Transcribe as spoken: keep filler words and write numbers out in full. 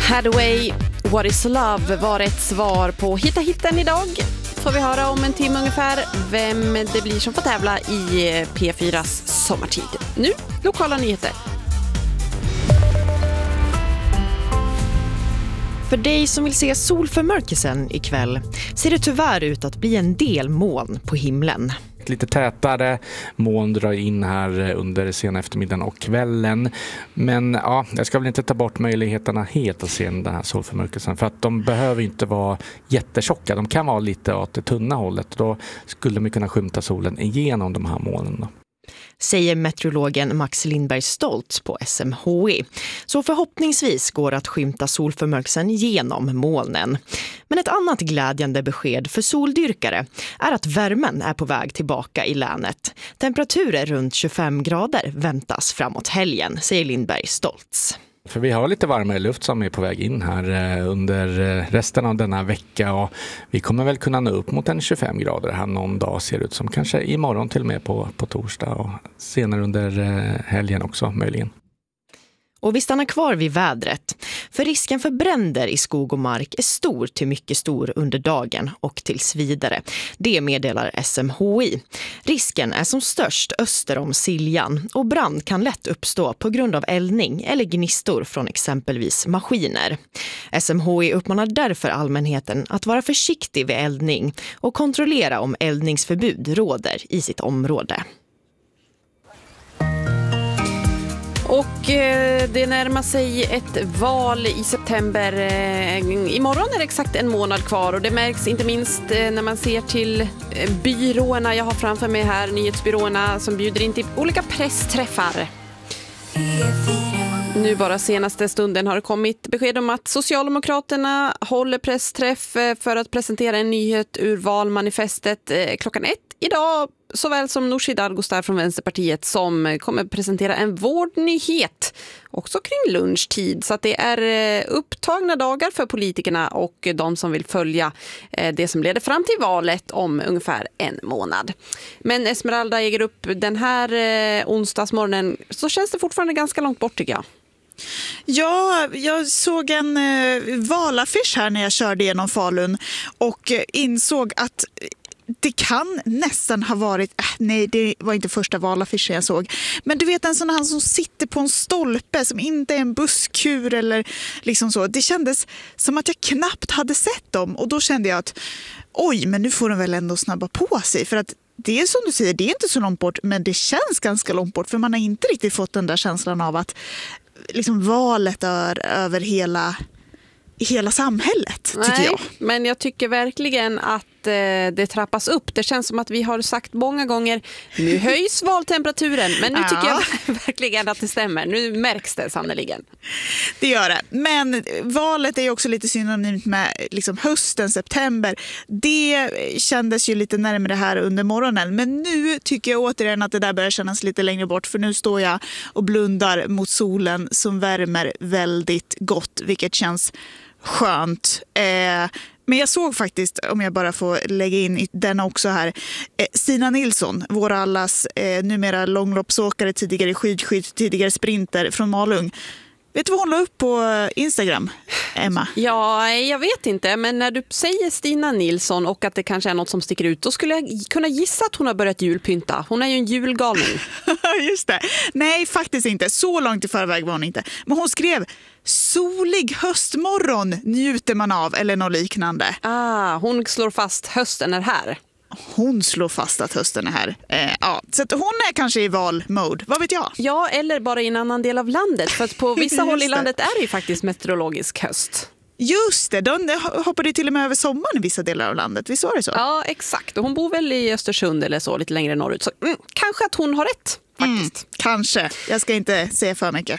Hathaway, What is Love var ett svar på Hitta hitten idag. Får vi höra om en timme ungefär vem det blir som får tävla i P fyras sommartid. Nu, lokala nyheter. För dig som vill se solförmörkelsen ikväll ser det tyvärr ut att bli en del moln på himlen. Lite tätare moln drar in här under sen eftermiddagen och kvällen. Men ja, jag ska väl inte ta bort möjligheterna helt att se den här solförmörkelsen. För att de behöver inte vara jättetjocka. De kan vara lite åt det tunna hållet. Då skulle man kunna skymta solen igenom de här molnen då. Säger meteorologen Max Lindberg Stoltz på S M H I. Så förhoppningsvis går det att skymta solförmörkelsen genom molnen. Men ett annat glädjande besked för soldyrkare är att värmen är på väg tillbaka i länet. Temperaturer runt tjugofem grader väntas framåt helgen, säger Lindberg Stoltz. För vi har lite varmare luft som är på väg in här under resten av denna vecka och vi kommer väl kunna nå upp mot en tjugofem grader här någon dag, ser det ut som, kanske imorgon till och med på, på torsdag och senare under helgen också möjligen. Och vi stannar kvar vid vädret. För risken för bränder i skog och mark är stor till mycket stor under dagen och tills vidare. Det meddelar S M H I. Risken är som störst öster om Siljan och brand kan lätt uppstå på grund av eldning eller gnistor från exempelvis maskiner. S M H I uppmanar därför allmänheten att vara försiktig vid eldning och kontrollera om eldningsförbud råder i sitt område. Och eh, det närmar sig ett val i september. Eh, imorgon är det exakt en månad kvar och det märks inte minst eh, när man ser till eh, byråerna. Jag har framför mig här nyhetsbyråerna som bjuder in till olika pressträffar. Nu bara senaste stunden har det kommit besked om att Socialdemokraterna håller pressträff för att presentera en nyhet ur valmanifestet eh, klockan ett idag. Såväl som Nooshi Dadgostar från Vänsterpartiet som kommer presentera en vårdnyhet också kring lunchtid. Så att det är upptagna dagar för politikerna och de som vill följa det som leder fram till valet om ungefär en månad. Men Esmeralda äger upp den här onsdagsmorgonen, så känns det fortfarande ganska långt bort tycker jag. Ja, jag såg en eh, valaffisch här när jag körde genom Falun och eh, insåg att det kan nästan ha varit, äh, nej det var inte första valaffischen jag såg, men du vet en sån här som sitter på en stolpe som inte är en busskur eller liksom så. Det kändes som att jag knappt hade sett dem och då kände jag att oj, men nu får de väl ändå snabba på sig för att det är som du säger, det är inte så långt bort men det känns ganska långt bort för man har inte riktigt fått den där känslan av att liksom valet är över hela hela samhället, tycker Nej, jag. Men jag tycker verkligen att eh, det trappas upp. Det känns som att vi har sagt många gånger, nu höjs valtemperaturen. Men nu ja. tycker jag verkligen att det stämmer. Nu märks det sannoliken. Det gör det. Men valet är ju också lite synonymt med liksom hösten, september. Det kändes ju lite närmare här under morgonen. Men nu tycker jag återigen att det där börjar kännas lite längre bort. För nu står jag och blundar mot solen som värmer väldigt gott. Vilket känns skönt. Eh, men jag såg faktiskt, om jag bara får lägga in den också här, eh, Stina Nilsson, vår allas eh, numera långloppsåkare, tidigare skidskytt, tidigare sprinter från Malung. Vet du vad hon la upp på Instagram, Emma? Ja, jag vet inte. Men när du säger Stina Nilsson och att det kanske är något som sticker ut, då skulle jag kunna gissa att hon har börjat julpynta. Hon är ju en julgalning. Just det. Nej, faktiskt inte. Så långt i förväg var hon inte. Men hon skrev solig höstmorgon njuter man av eller något liknande. Ah, hon slår fast hösten är här. Hon slår fast att hösten är här. Eh, ja. Så att hon är kanske i valmode, vad vet jag? Ja, eller bara i en annan del av landet. För att på vissa håll i landet är det ju faktiskt meteorologisk höst. Just det, de hoppade till och med över sommaren i vissa delar av landet. Visst var det så? Ja, exakt. Och hon bor väl i Östersund eller så, lite längre norrut. Så mm, kanske att hon har rätt, faktiskt. Mm, kanske. Jag ska inte säga för mycket.